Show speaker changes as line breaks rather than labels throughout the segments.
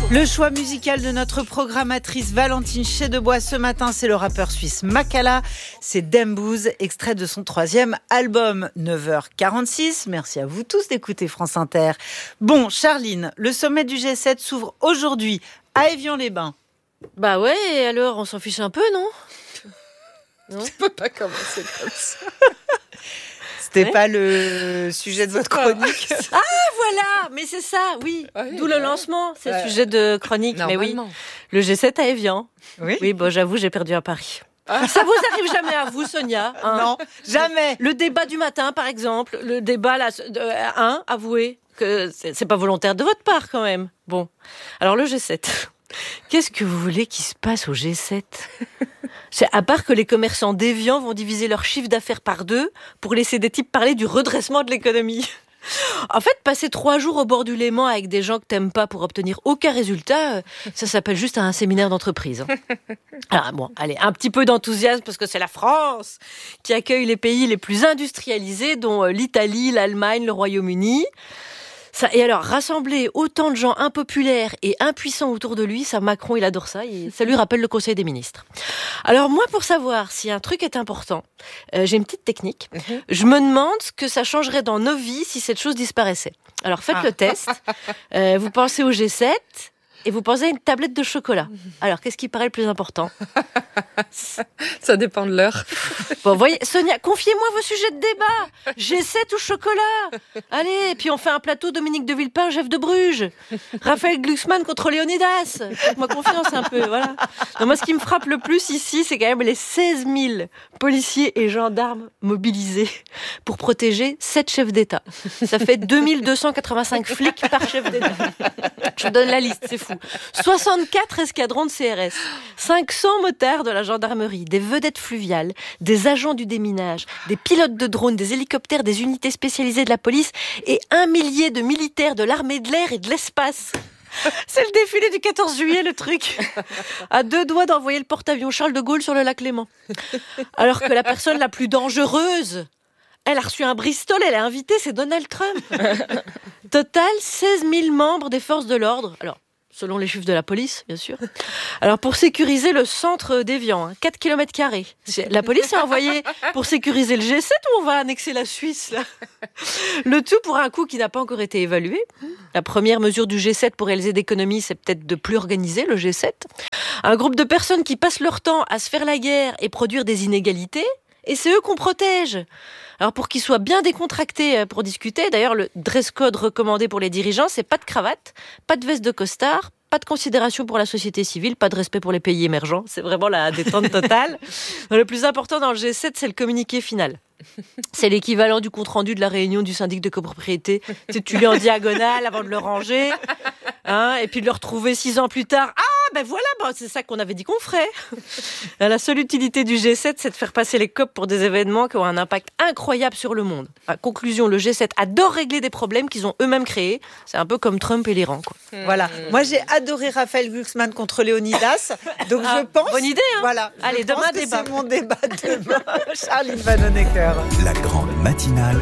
Le choix musical de notre programmatrice Valentine Chedebois ce matin, c'est le rappeur suisse Makala. C'est Dembouz, extrait de son 3e album, 9h46. Merci à vous tous d'écouter France Inter. Bon, Charline, le sommet du G7 s'ouvre aujourd'hui à Évian-les-Bains.
Bah ouais, et alors on s'en fiche un peu, non?
Tu peux pas commencer comme ça.
C'était pas le sujet de votre chronique.
Ah voilà, mais c'est ça, oui. D'où le lancement, c'est le sujet de chronique. Mais oui, le G7 à Évian. Oui, bon, j'avoue, j'ai perdu un pari. Ça vous arrive jamais à vous, Sonia?
Non, jamais.
Le débat du matin, par exemple, le débat là, avouez que c'est pas volontaire de votre part quand même. Bon, alors le G7. Qu'est-ce que vous voulez qu'il se passe au G7? C'est à part que les commerçants d'Évian vont diviser leur chiffre d'affaires par 2 pour laisser des types parler du redressement de l'économie. En fait, passer 3 jours au bord du Léman avec des gens que t'aimes pas pour obtenir aucun résultat, ça s'appelle juste un séminaire d'entreprise. Alors bon, allez, un petit peu d'enthousiasme parce que c'est la France qui accueille les pays les plus industrialisés, dont l'Italie, l'Allemagne, le Royaume-Uni. Et alors, rassembler autant de gens impopulaires et impuissants autour de lui, ça, Macron, il adore ça, et ça lui rappelle le Conseil des ministres. Alors moi, pour savoir si un truc est important, j'ai une petite technique. Je me demande ce que ça changerait dans nos vies si cette chose disparaissait. Alors faites le test. Vous pensez au G7 et vous pensez à une tablette de chocolat. Alors, qu'est-ce qui paraît le plus important?
Ça dépend de l'heure.
Bon, voyez, Sonia, confiez-moi vos sujets de débat. G7 ou chocolat? Allez, et puis on fait un plateau Dominique de Villepin, Jeff de Bruges. Raphaël Glucksmann contre Léonidas. Faites-moi confiance un peu, voilà. Non, moi, ce qui me frappe le plus ici, c'est quand même les 16 000 policiers et gendarmes mobilisés pour protéger 7 chefs d'État. Ça fait 2285 flics par chef d'État. Je vous donne la liste, c'est fou. 64 escadrons de CRS, 500 motards de la gendarmerie, des vedettes fluviales, des agents du déminage, des pilotes de drones, des hélicoptères, des unités spécialisées de la police et 1 millier de militaires de l'armée de l'air et de l'espace. C'est le défilé du 14 juillet, le truc. À 2 doigts d'envoyer le porte-avions Charles de Gaulle sur le lac Léman. Alors que la personne la plus dangereuse, elle a reçu un Bristol, elle est invitée, c'est Donald Trump. Total, 16 000 membres des forces de l'ordre. Alors, selon les chiffres de la police, bien sûr. Alors, pour sécuriser le centre d'Évian, 4 km². La police est envoyée pour sécuriser le G7 ou on va annexer la Suisse, là? Le tout pour un coût qui n'a pas encore été évalué. La première mesure du G7 pour réaliser d'économies, c'est peut-être de plus organiser le G7. Un groupe de personnes qui passent leur temps à se faire la guerre et produire des inégalités. Et c'est eux qu'on protège. Alors pour qu'ils soient bien décontractés pour discuter, d'ailleurs le dress code recommandé pour les dirigeants, c'est pas de cravate, pas de veste de costard, pas de considération pour la société civile, pas de respect pour les pays émergents. C'est vraiment la détente totale. Le plus important dans le G7, c'est le communiqué final. C'est l'équivalent du compte-rendu de la réunion du syndic de copropriété. Tu lis en diagonale avant de le ranger, et puis de le retrouver 6 ans plus tard. Ah, ben voilà, c'est ça qu'on avait dit qu'on ferait. La seule utilité du G7, c'est de faire passer les COP pour des événements qui ont un impact incroyable sur le monde. À conclusion, le G7 adore régler des problèmes qu'ils ont eux-mêmes créés. C'est un peu comme Trump et l'Iran, quoi.
Voilà. Moi, j'ai adoré Raphaël Glucksmann contre Léonidas. Donc, je pense...
Bonne idée, hein.
Voilà.
Allez, demain, débat.
C'est mon débat demain. Charline Vanhoenacker.
La grande matinale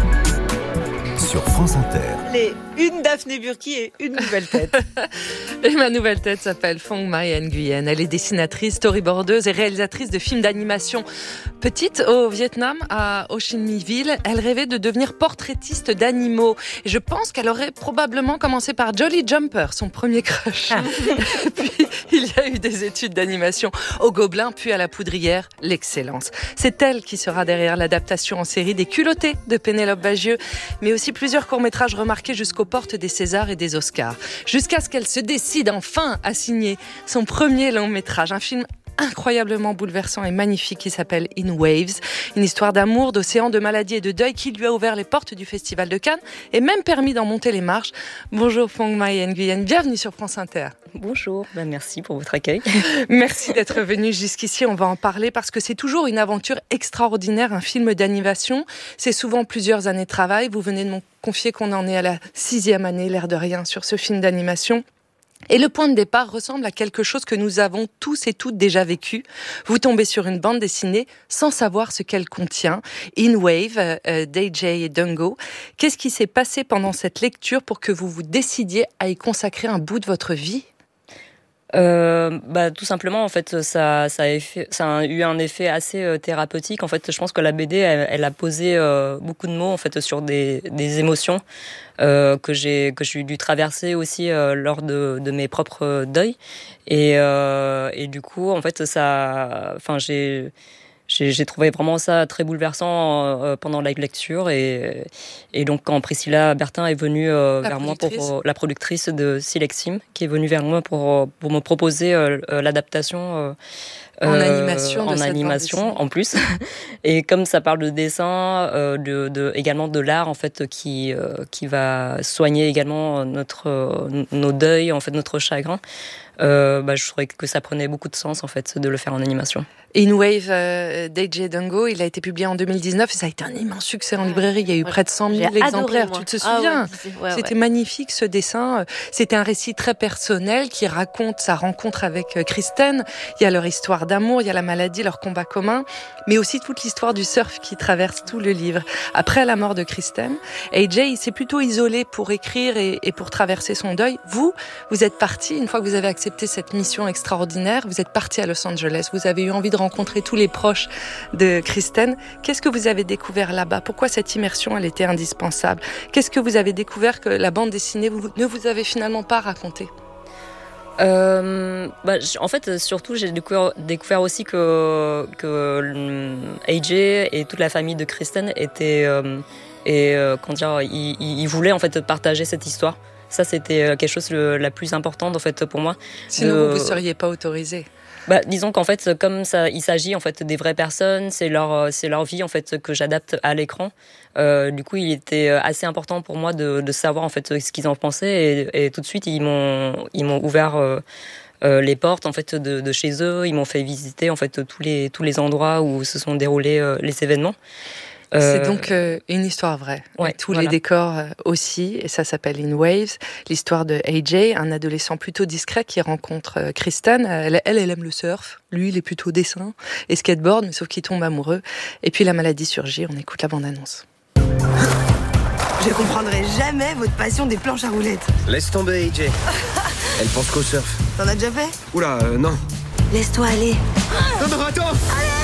sur France Inter.
Une Daphné Burki et une nouvelle tête.
Et ma nouvelle tête s'appelle Phong Mai Nguyen. Elle est dessinatrice, storyboardeuse et réalisatrice de films d'animation. Petite, au Vietnam, à Ho Chi Minh Ville, elle rêvait de devenir portraitiste d'animaux. Et je pense qu'elle aurait probablement commencé par Jolly Jumper, son premier crush. Puis, il y a eu des études d'animation au Gobelin, puis à la Poudrière, l'excellence. C'est elle qui sera derrière l'adaptation en série des Culottés de Pénélope Bagieux, mais aussi plusieurs courts-métrages remarqués jusqu'aux portes des Césars et des Oscars. Jusqu'à ce qu'elle se décide enfin à signer son premier long-métrage, un film incroyablement bouleversant et magnifique qui s'appelle In Waves, une histoire d'amour, d'océan, de maladie et de deuil qui lui a ouvert les portes du Festival de Cannes et même permis d'en monter les marches. Bonjour Phong Mai Nguyen, bienvenue sur France Inter.
Bonjour, merci pour votre accueil.
Merci d'être venu jusqu'ici, on va en parler parce que c'est toujours une aventure extraordinaire, un film d'animation. C'est souvent plusieurs années de travail. Vous venez de me confier qu'on en est à la 6e année, l'air de rien, sur ce film d'animation. Et le point de départ ressemble à quelque chose que nous avons tous et toutes déjà vécu. Vous tombez sur une bande dessinée sans savoir ce qu'elle contient. In Wave, d'AJ et Dungo. Qu'est-ce qui s'est passé pendant cette lecture pour que vous vous décidiez à y consacrer un bout de votre vie ?
Tout simplement, en fait, ça a eu un effet assez thérapeutique. En fait, je pense que la BD, elle a posé beaucoup de mots en fait sur des émotions que j'ai dû traverser aussi lors de mes propres deuils. Et du coup, en fait, j'ai trouvé vraiment ça très bouleversant pendant la lecture et donc quand Priscilla Bertin est venue vers moi pour la productrice de Silexim qui est venue vers moi pour me proposer l'adaptation
en animation
en plus et comme ça parle de dessin également de l'art en fait qui va soigner également nos deuils en fait notre chagrin. Je trouvais que ça prenait beaucoup de sens en fait de le faire en animation.
In Wave d'A.J. Dungo, il a été publié en 2019 et ça a été un immense succès en librairie. Il y a eu près de 100 000 exemplaires. Tu te souviens? C'était magnifique ce dessin. C'était un récit très personnel qui raconte sa rencontre avec Kristen. Il y a leur histoire d'amour, il y a la maladie, leur combat commun, mais aussi toute l'histoire du surf qui traverse tout le livre. Après la mort de Kristen, A.J. il s'est plutôt isolé pour écrire et pour traverser son deuil. Vous êtes parti, une fois que vous avez accepté cette mission extraordinaire, vous êtes parti à Los Angeles. Vous avez eu envie de rencontrer tous les proches de Kristen. Qu'est-ce que vous avez découvert là-bas? Pourquoi cette immersion, elle était indispensable? Qu'est-ce que vous avez découvert que la bande dessinée ne vous avait finalement pas raconté?
En fait, surtout, j'ai découvert aussi que AJ et toute la famille de Kristen étaient ils voulaient en fait partager cette histoire. Ça, c'était quelque chose de la plus importante en fait pour moi.
Sinon, vous seriez pas autorisé.
Disons qu'en fait, comme ça, il s'agit en fait des vraies personnes, c'est leur vie en fait que j'adapte à l'écran. Du coup, il était assez important pour moi de savoir en fait ce qu'ils en pensaient et tout de suite ils m'ont ouvert les portes en fait de chez eux. Ils m'ont fait visiter en fait tous les endroits où se sont déroulés les événements.
C'est donc une histoire vraie.
Ouais,
les décors aussi, et ça s'appelle In Waves. L'histoire de AJ, un adolescent plutôt discret qui rencontre Kristen. Elle aime le surf. Lui, il est plutôt dessin et skateboard, mais sauf qu'il tombe amoureux. Et puis la maladie surgit. On écoute la bande-annonce.
Je comprendrai jamais votre passion des planches à roulettes.
Laisse tomber, AJ. Elle pense qu'au surf.
T'en as déjà fait?
Oula, non.
Laisse-toi aller.
Non, attends.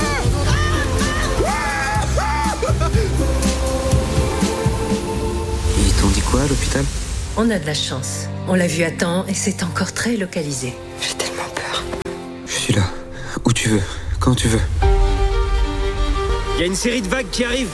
Ils t'ont dit quoi à l'hôpital?
On a de la chance. On l'a vu à temps et c'est encore très localisé.
J'ai tellement peur.
Je suis là. Où tu veux. Quand tu veux.
Il y a une série de vagues qui arrivent.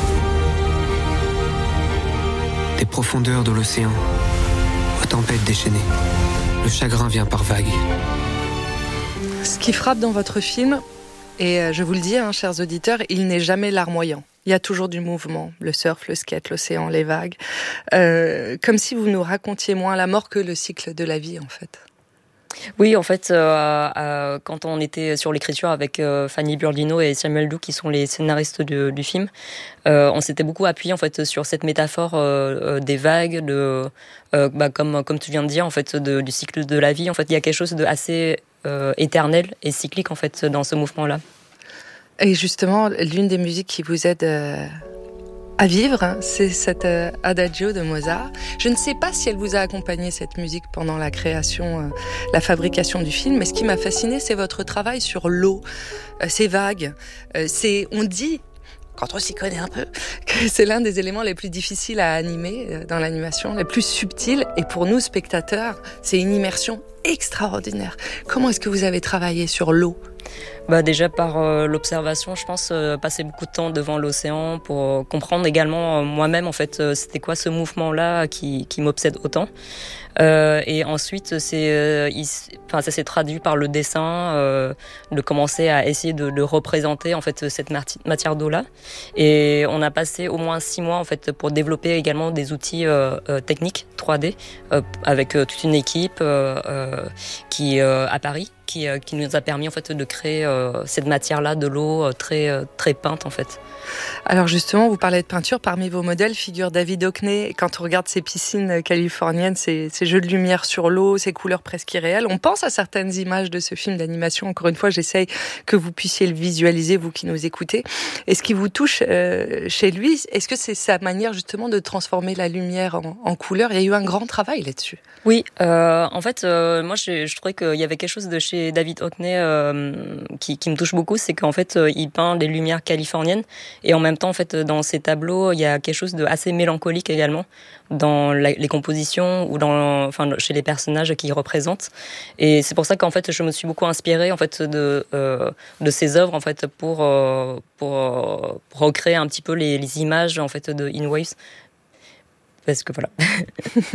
Des profondeurs de l'océan. Aux tempêtes déchaînées. Le chagrin vient par vagues.
Ce qui frappe dans votre film, et je vous le dis, chers auditeurs, il n'est jamais larmoyant. Il y a toujours du mouvement, le surf, le skate, l'océan, les vagues. Comme si vous nous racontiez moins la mort que le cycle de la vie, en fait.
Oui, en fait, quand on était sur l'écriture avec Fanny Burdino et Samuel Doux, qui sont les scénaristes du film, on s'était beaucoup appuyé en fait sur cette métaphore des vagues, comme tu viens de dire, en fait, du cycle de la vie. En fait, il y a quelque chose de assez éternel et cyclique en fait dans ce mouvement-là.
Et justement, l'une des musiques qui vous aide à vivre, c'est cette Adagio de Mozart. Je ne sais pas si elle vous a accompagné, cette musique, pendant la création, la fabrication du film, mais ce qui m'a fasciné, c'est votre travail sur l'eau, ces vagues. On dit, quand on s'y connaît un peu, que c'est l'un des éléments les plus difficiles à animer dans l'animation, les plus subtils, et pour nous, spectateurs, c'est une immersion extraordinaire. Comment est-ce que vous avez travaillé sur l'eau ?
Déjà par l'observation, je pense, passer beaucoup de temps devant l'océan pour comprendre également moi-même en fait c'était quoi ce mouvement-là qui m'obsède autant. Et ensuite ça s'est traduit par le dessin, de commencer à essayer de représenter en fait cette matière d'eau-là. Et on a passé au moins 6 mois en fait pour développer également des outils techniques 3D avec toute une équipe qui à Paris. Qui nous a permis en fait de créer cette matière-là de l'eau très, très peinte en fait.
Alors justement, vous parlez de peinture, parmi vos modèles figure David Hockney. Quand on regarde ces piscines californiennes, ces jeux de lumière sur l'eau, ces couleurs presque irréelles, on pense à certaines images de ce film d'animation. Encore une fois, j'essaye que vous puissiez le visualiser, vous qui nous écoutez. Et ce qui vous touche chez lui, est-ce que c'est sa manière justement de transformer la lumière en couleur? Il y a eu un grand travail là-dessus.
Oui, en fait, moi je trouvais qu'il y avait quelque chose de chez David Hockney qui me touche beaucoup, c'est qu'en fait il peint des lumières californiennes et en même temps en fait dans ses tableaux il y a quelque chose de assez mélancolique également dans les compositions ou chez les personnages qu'il représente. Et c'est pour ça qu'en fait je me suis beaucoup inspirée en fait de ses œuvres en fait pour recréer un petit peu les images en fait de In Waves. Parce que voilà.